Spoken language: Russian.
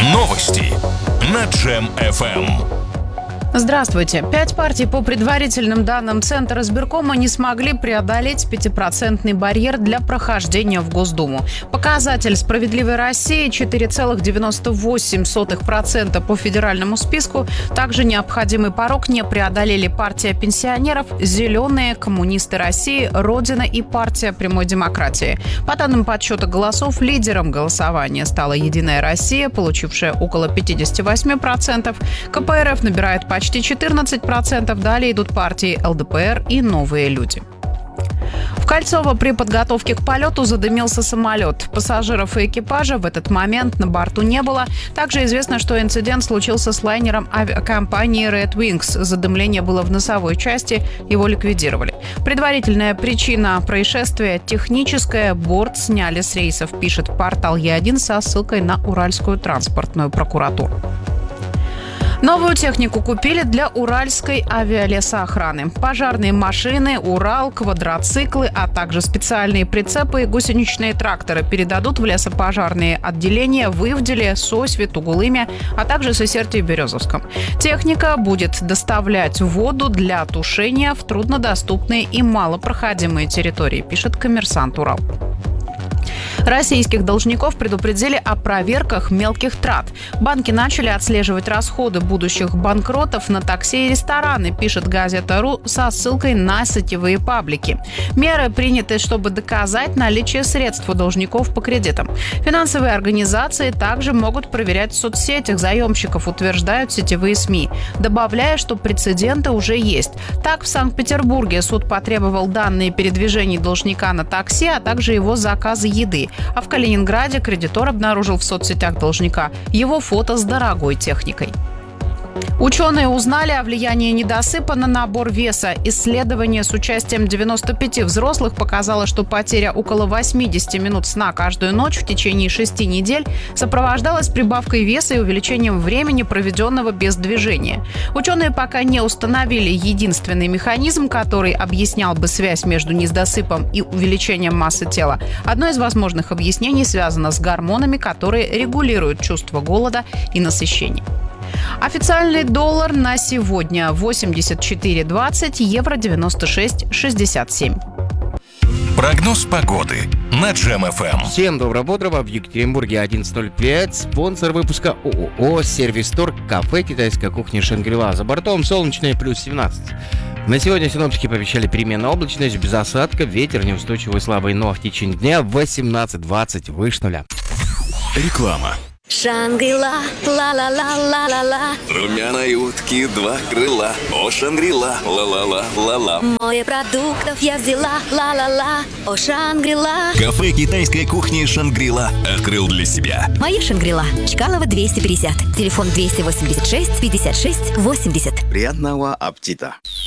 Новости на Джем-ФМ. Здравствуйте. 5 партий по предварительным данным Центра избиркома не смогли преодолеть 5% барьер для прохождения в Госдуму. Показатель «Справедливой России» 4,98% по федеральному списку. Также необходимый порог не преодолели партия пенсионеров, «Зеленые», коммунисты России, Родина и партия прямой демократии. По данным подсчета голосов, лидером голосования стала «Единая Россия», получившая около 58%. КПРФ набирает почти 14%, далее идут партии ЛДПР и «Новые люди». В Кольцово при подготовке к полету задымился самолет. Пассажиров и экипажа в этот момент на борту не было. Также известно, что инцидент случился с лайнером авиакомпании Red Wings. Задымление было в носовой части, его ликвидировали. Предварительная причина происшествия техническая. Борт сняли с рейсов, пишет портал Е1 со ссылкой на Уральскую транспортную прокуратуру. Новую технику купили для уральской авиалесоохраны. Пожарные машины, Урал, квадроциклы, а также специальные прицепы и гусеничные тракторы передадут в лесопожарные отделения в Ивделе, Сосьве, Тугулыме, а также Сысерте и Березовском. Техника будет доставлять воду для тушения в труднодоступные и малопроходимые территории, пишет «Коммерсант Урал». Российских должников предупредили о проверках мелких трат. Банки начали отслеживать расходы будущих банкротов на такси и рестораны, пишет Газета.ру со ссылкой на сетевые паблики. Меры приняты, чтобы доказать наличие средств у должников по кредитам. Финансовые организации также могут проверять в соцсетях заемщиков, утверждают сетевые СМИ, добавляя, что прецеденты уже есть. Так, в Санкт-Петербурге суд потребовал данные передвижений должника на такси, а также его заказы еды. А в Калининграде кредитор обнаружил в соцсетях должника его фото с дорогой техникой. Ученые узнали о влиянии недосыпа на набор веса. Исследование с участием 95 взрослых показало, что потеря около 80 минут сна каждую ночь в течение 6 недель сопровождалась прибавкой веса и увеличением времени, проведенного без движения. Ученые пока не установили единственный механизм, который объяснял бы связь между недосыпом и увеличением массы тела. Одно из возможных объяснений связано с гормонами, которые регулируют чувство голода и насыщения. Официальный доллар на сегодня 84.20, евро 96.67. Прогноз погоды на Джем-ФМ. Всем доброго-бодрого. В Екатеринбурге 11.05. Спонсор выпуска ООО «Сервис-Торг», кафе китайской кухни «Шангри-Ла». За бортом солнечное плюс 17. На сегодня синоптики пообещали переменную облачность, без осадка, ветер неустойчивый слабый, но в течение дня 18-20 выше нуля. Реклама. Шангри-Ла, ла-ла-ла-ла-ла-ла. Румяной утки два крыла. О, Шангри-Ла, ла-ла-ла-ла-ла. Море продуктов я взяла, ла-ла-ла. О, Шангри-Ла. Кафе китайской кухни «Шангри-Ла» открыл для себя. Моя Шангри-Ла. Чкалова 250. Телефон 286 56 80. Приятного аппетита!